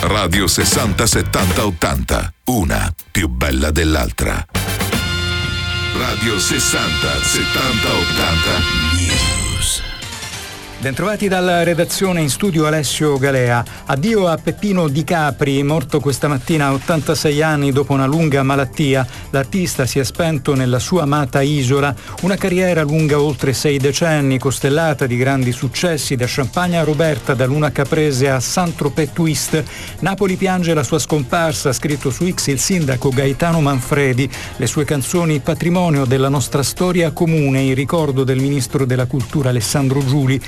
Radio 60 70 80, una più bella dell'altra. Radio 60 70 80 News. Bentrovati dalla redazione, in studio Alessio Galea. Addio a Peppino Di Capri, morto questa mattina a 86 anni dopo una lunga malattia. L'artista si è spento nella sua amata isola, una carriera lunga oltre 6 decenni, costellata di grandi successi, da Champagne a Roberta, da Luna Caprese a Saint-Tropez Twist. Napoli piange la sua scomparsa, ha scritto su X il sindaco Gaetano Manfredi. Le sue canzoni patrimonio della nostra storia comune, in ricordo del ministro della cultura Alessandro Giuli.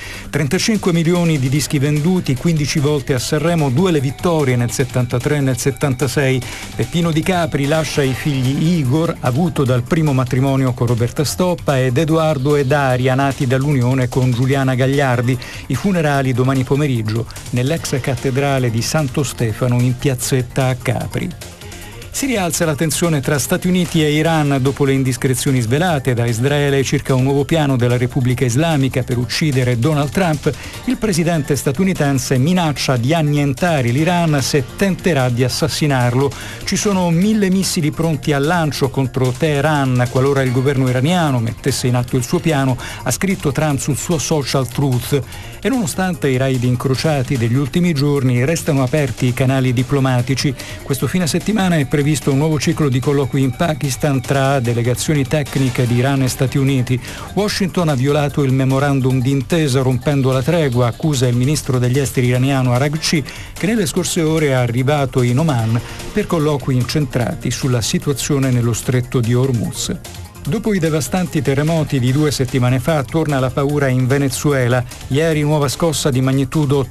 35 milioni di dischi venduti, 15 volte a Sanremo, 2 le vittorie nel 73 e nel 76. Peppino Di Capri lascia i figli Igor, avuto dal primo matrimonio con Roberta Stoppa, ed Edoardo e Daria, nati dall'unione con Giuliana Gagliardi. I funerali domani pomeriggio nell'ex cattedrale di Santo Stefano in Piazzetta a Capri. Si rialza la tensione tra Stati Uniti e Iran dopo le indiscrezioni svelate da Israele circa un nuovo piano della Repubblica Islamica per uccidere Donald Trump. Il presidente statunitense minaccia di annientare l'Iran se tenterà di assassinarlo. Ci sono 1000 missili pronti al lancio contro Teheran qualora il governo iraniano mettesse in atto il suo piano, ha scritto Trump sul suo social Truth. E nonostante i raid incrociati degli ultimi giorni, restano aperti i canali diplomatici. Questo fine settimana è previsto un nuovo ciclo di colloqui in Pakistan tra delegazioni tecniche di Iran e Stati Uniti. Washington ha violato il memorandum d'intesa rompendo la tregua, accusa il ministro degli esteri iraniano Araghchi, che nelle scorse ore è arrivato in Oman per colloqui incentrati sulla situazione nello stretto di Hormuz. Dopo i devastanti terremoti di 2 settimane fa, torna la paura in Venezuela. Ieri nuova scossa di magnitudo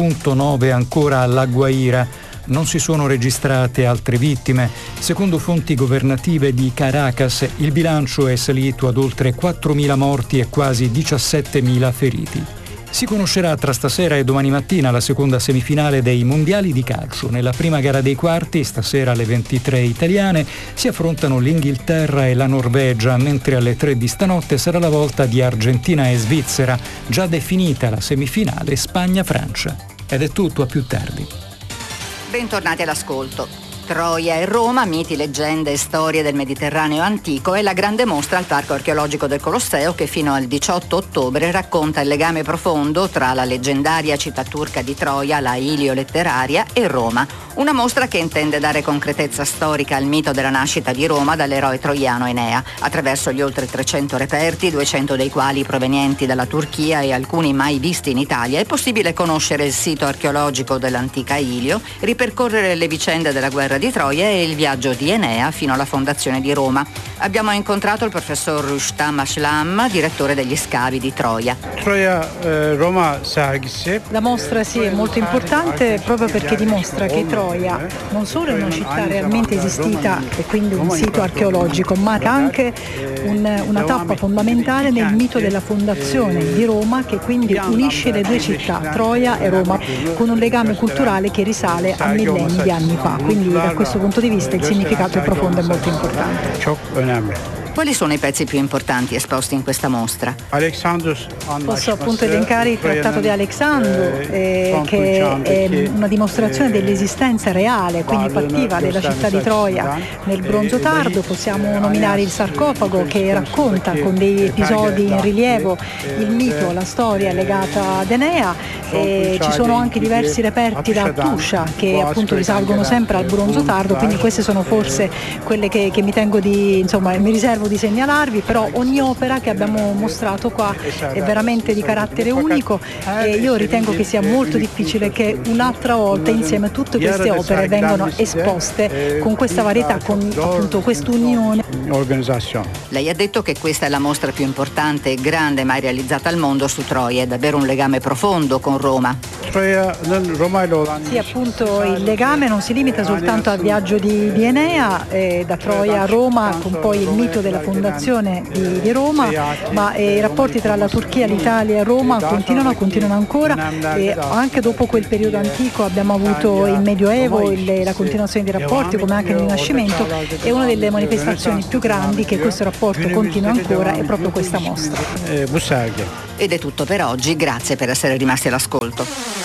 3.9 ancora alla Guaira. Non si sono registrate altre vittime. Secondo fonti governative di Caracas, il bilancio è salito ad oltre 4.000 morti e quasi 17.000 feriti. Si conoscerà tra stasera e domani mattina la seconda semifinale dei mondiali di calcio. Nella prima gara dei quarti, stasera alle 23 italiane, si affrontano l'Inghilterra e la Norvegia, mentre alle 3 di stanotte sarà la volta di Argentina e Svizzera, già definita la semifinale Spagna-Francia. Ed è tutto, a più tardi. Bentornati all'ascolto. Troia e Roma, miti, leggende e storie del Mediterraneo antico, è la grande mostra al Parco Archeologico del Colosseo che fino al 18 ottobre racconta il legame profondo tra la leggendaria città turca di Troia, la Ilio letteraria, e Roma. Una mostra che intende dare concretezza storica al mito della nascita di Roma dall'eroe troiano Enea. Attraverso gli oltre 300 reperti, 200 dei quali provenienti dalla Turchia e alcuni mai visti in Italia, è possibile conoscere il sito archeologico dell'antica Ilio, ripercorrere le vicende della guerra di Troia e il viaggio di Enea fino alla fondazione di Roma. Abbiamo incontrato il professor Rustam Ashlam, direttore degli scavi di Troia. Roma sergisi. La mostra è molto importante proprio perché dimostra che Troia non solo è una città realmente esistita e quindi un sito archeologico, ma anche una tappa fondamentale nel mito della fondazione di Roma, che quindi unisce le due città, Troia e Roma, con un legame culturale che risale a millenni di anni fa. Quindi da questo punto di vista il significato è profondo e molto importante. Quali sono i pezzi più importanti esposti in questa mostra? Posso appunto elencare il Trattato di Alexandro, che è una dimostrazione dell'esistenza reale, quindi fattiva, della città di Troia nel bronzo tardo. Possiamo nominare il sarcofago, che racconta con dei episodi in rilievo il mito, la storia legata ad Enea. Ci sono anche diversi reperti da Tuscia che appunto risalgono sempre al bronzo tardo, quindi queste sono forse quelle che mi tengo mi riservo di segnalarvi, però ogni opera che abbiamo mostrato qua è veramente di carattere unico e io ritengo che sia molto difficile che un'altra volta insieme tutte queste opere vengano esposte con questa varietà, con appunto quest'unione. Lei ha detto che questa è la mostra più importante e grande mai realizzata al mondo su Troia, è davvero un legame profondo con Roma. Sì, appunto il legame non si limita soltanto al viaggio di Enea da Troia a Roma, con poi il mito della fondazione di Roma, ma i rapporti tra la Turchia, l'Italia e Roma continuano ancora, e anche dopo quel periodo antico abbiamo avuto il Medioevo, la continuazione dei rapporti, come anche il Rinascimento, e una delle manifestazioni più grandi che questo rapporto continua ancora è proprio questa mostra. Ed è tutto per oggi, grazie per essere rimasti all'ascolto.